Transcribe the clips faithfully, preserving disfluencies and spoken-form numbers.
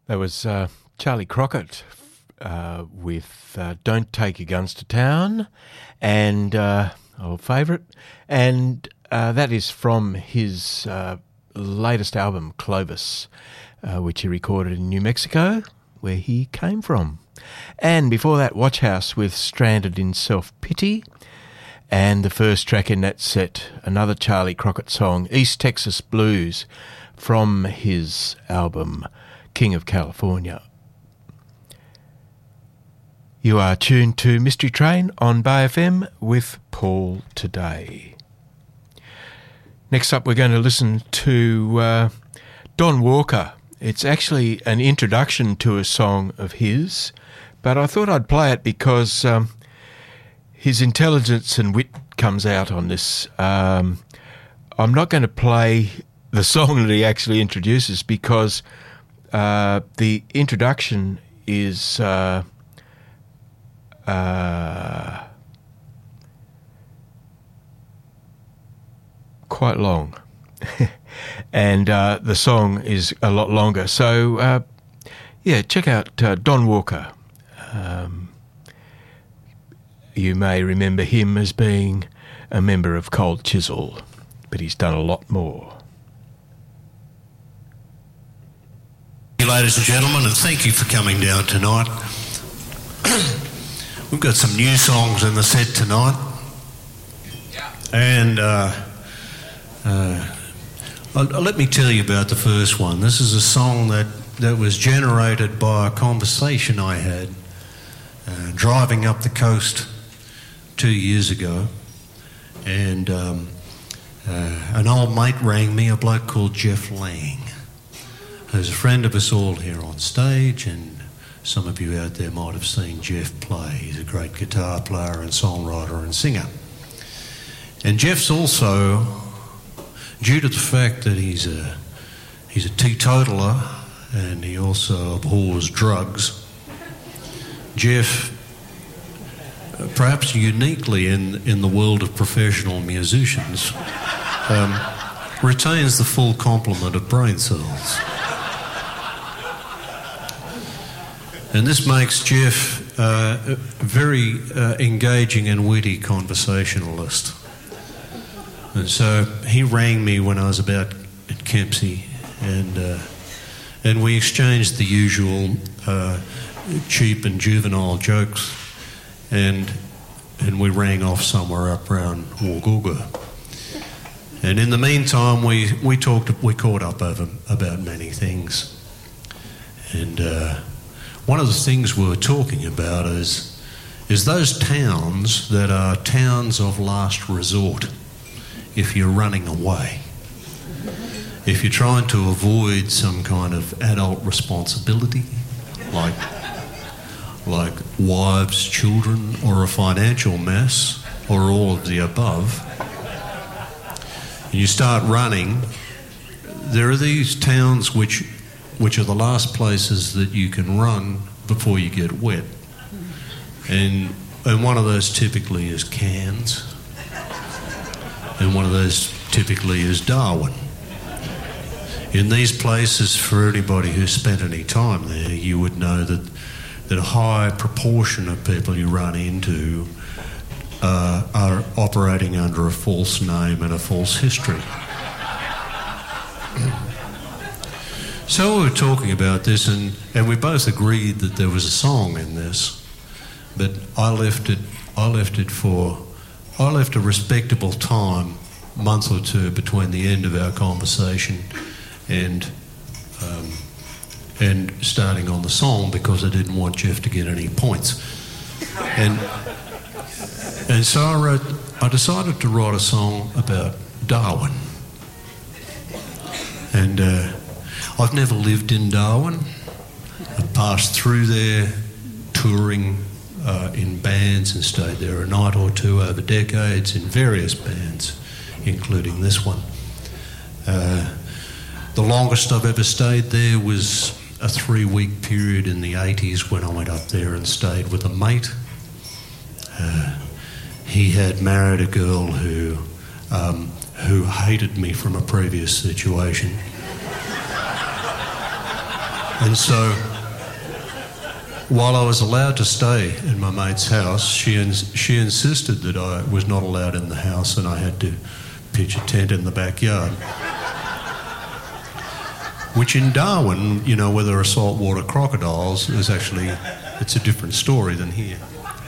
That was uh, Charlie Crockett uh, with uh, Don't Take Your Guns to Town, and uh, old favourite, and uh, that is from his uh, latest album, Clovis, uh, which he recorded in New Mexico, where he came from. And before that, Watch House with Stranded in Self-Pity, and the first track in that set, another Charlie Crockett song, East Texas Blues, from his album King of California. You are tuned to Mystery Train on Bay F M with Paul today. Next up, we're going to listen to uh, Don Walker. It's actually an introduction to a song of his, but I thought I'd play it because um, his intelligence and wit comes out on this. Um, I'm not going to play the song that he actually introduces because uh, the introduction is uh, uh, quite long. And uh, the song is a lot longer. So, uh, yeah, check out uh, Don Walker. Um, you may remember him as being a member of Cold Chisel, but he's done a lot more. Ladies and gentlemen, and thank you for coming down tonight. We've got some new songs in the set tonight. And uh, uh, let me tell you about the first one. This is a song that, that was generated by a conversation I had uh, driving up the coast two years ago. And um, uh, an old mate rang me, a bloke called Jeff Lang, who's a friend of us all here on stage, and some of you out there might have seen Jeff play. He's a great guitar player and songwriter and singer. And Jeff's also, due to the fact that he's a he's a teetotaler and he also abhors drugs, Jeff, perhaps uniquely in, in the world of professional musicians, um, retains the full complement of brain cells. And this makes Jeff uh, a very uh, engaging and witty conversationalist. And so he rang me when I was about at Kempsey, and uh, and we exchanged the usual uh, cheap and juvenile jokes, and and we rang off somewhere up around Woolgoolga. And in the meantime, we we talked, we caught up over about many things, and. Uh, One of the things we were talking about is, is those towns that are towns of last resort if you're running away. If you're trying to avoid some kind of adult responsibility, like, like wives, children, or a financial mess, or all of the above, and you start running, there are these towns which which are the last places that you can run before you get wet. And and one of those typically is Cairns, and one of those typically is Darwin. In these places, for anybody who's spent any time there, you would know that, that a high proportion of people you run into uh, are operating under a false name and a false history. So we were talking about this, and, and we both agreed that there was a song in this, but I left it. I left it for. I left a respectable time, month or two between the end of our conversation, and um, and starting on the song because I didn't want Jeff to get any points, and and so I wrote. I decided to write a song about Darwin, and. Uh, I've never lived in Darwin. I've passed through there touring uh, in bands and stayed there a night or two over decades in various bands, including this one. Uh, the longest I've ever stayed there was a three-week period in the eighties when I went up there and stayed with a mate. Uh, he had married a girl who um, who hated me from a previous situation. And so, while I was allowed to stay in my mate's house, she ins- she insisted that I was not allowed in the house and I had to pitch a tent in the backyard. Which in Darwin, you know, where there are saltwater crocodiles, is actually, it's a different story than here.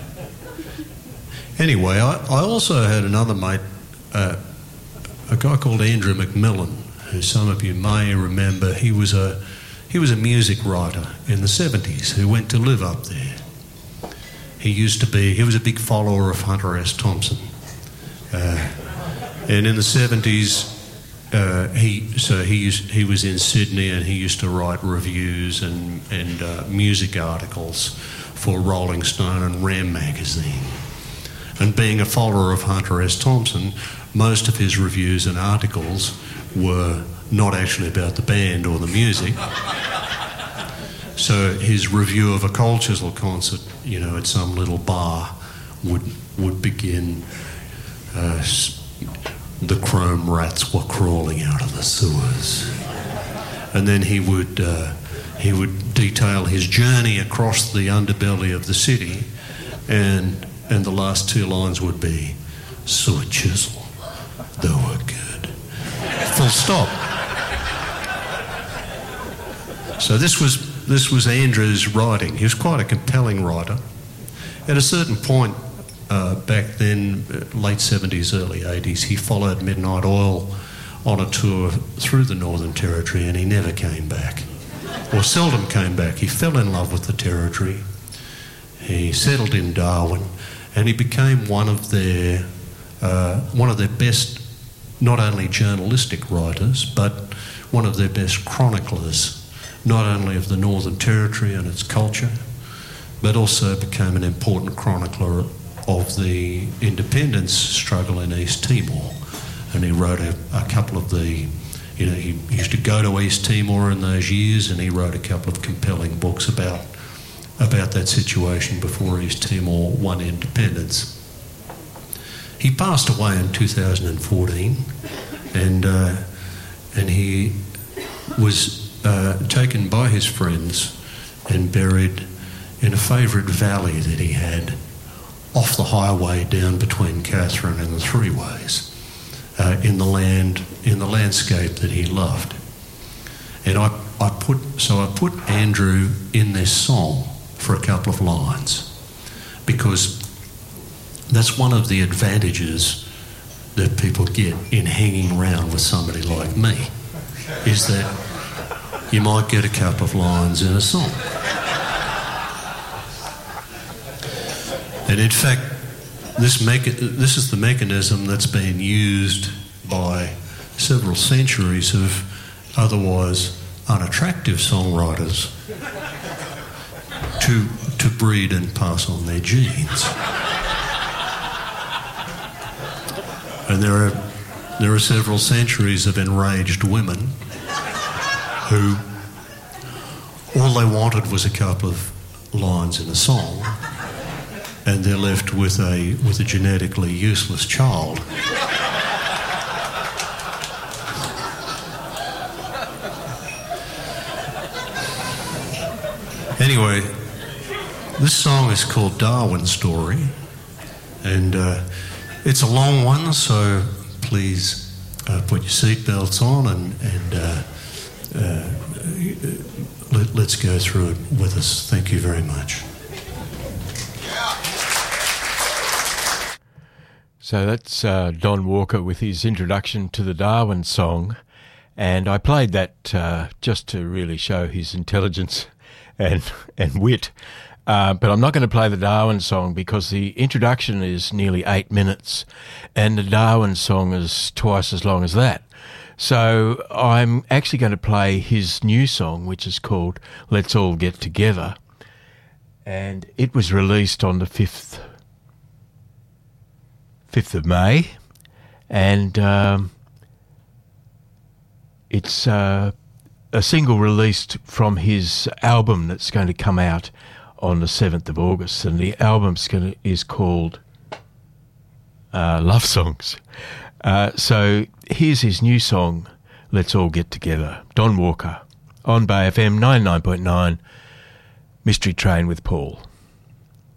Anyway, I, I also had another mate, uh, a guy called Andrew McMillan, who some of you may remember. He was a he was a music writer in the seventies who went to live up there. He used to be, he was a big follower of Hunter S. Thompson. Uh, and in the seventies, uh, he so he used, he was in Sydney and he used to write reviews and, and uh, music articles for Rolling Stone and Ram magazine. And being a follower of Hunter S. Thompson, most of his reviews and articles were not actually about the band or the music. So his review of a Cold Chisel concert, you know, at some little bar would would begin, uh, the chrome rats were crawling out of the sewers. And then he would uh, he would detail his journey across the underbelly of the city, and and the last two lines would be, "Sewer Chisel, they were good." Full stop. So this was this was Andrew's writing. He was quite a compelling writer. At a certain point, uh, back then, late seventies, early eighties, he followed Midnight Oil on a tour through the Northern Territory, and he never came back, or seldom came back. He fell in love with the Territory. He settled in Darwin, and he became one of their uh, one of their best, not only journalistic writers, but one of their best chroniclers, not only of the Northern Territory and its culture, but also became an important chronicler of the independence struggle in East Timor. And he wrote a, a couple of the, you know, he used to go to East Timor in those years, and he wrote a couple of compelling books about about that situation before East Timor won independence. He passed away in two thousand fourteen, and uh, and he was uh, taken by his friends and buried in a favourite valley that he had off the highway down between Katherine and the Three Ways, uh, in the land in the landscape that he loved. And I, I put so I put Andrew in this song for a couple of lines, because that's one of the advantages that people get in hanging around with somebody like me, is that you might get a couple of lines in a song. And in fact, this mecha- this is the mechanism that's been used by several centuries of otherwise unattractive songwriters to to breed and pass on their genes. And there are there are several centuries of enraged women who all they wanted was a couple of lines in a song, and they're left with a with a genetically useless child. Anyway, this song is called Darwin Story, and uh, it's a long one, so please uh, put your seatbelts on and, and uh, uh, let, let's go through it with us. Thank you very much. So that's uh, Don Walker with his introduction to the Darwin song, and I played that uh, just to really show his intelligence and and wit. Uh, but I'm not going to play the Darwin song because the introduction is nearly eight minutes and the Darwin song is twice as long as that. So I'm actually going to play his new song, which is called Let's All Get Together. And it was released on the fifth, fifth of May. And um, it's uh, a single released from his album that's going to come out on the seventh of August, and the album's gonna, is called uh, Love Songs. Uh, so here's his new song, Let's All Get Together. Don Walker on Bay F M ninety-nine point nine, Mystery Train with Paul.